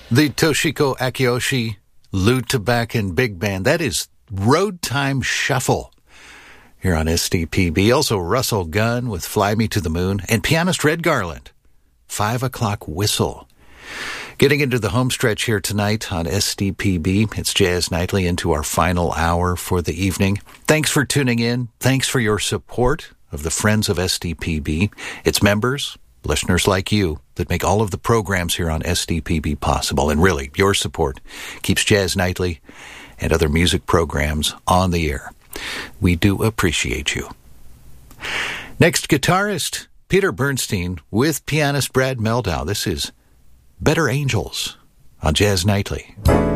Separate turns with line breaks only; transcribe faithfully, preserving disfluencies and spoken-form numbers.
The Toshiko Akiyoshi Lutabakan Big Band. That is Road Time Shuffle here on S D P B. Also Russell Gunn with Fly Me to the Moon, and pianist Red Garland, Five O'Clock Whistle. Getting into the home stretch here tonight on S D P B. It's Jazz Nightly into our final hour for the evening. Thanks for tuning in. Thanks for your support of the Friends of S D P B. Its members, listeners like you, that make all of the programs here on S D P B possible. And really, your support keeps Jazz Nightly and other music programs on the air. We do appreciate you. Next, guitarist Peter Bernstein with pianist Brad Mehldau. This is Better Angels on Jazz Nightly.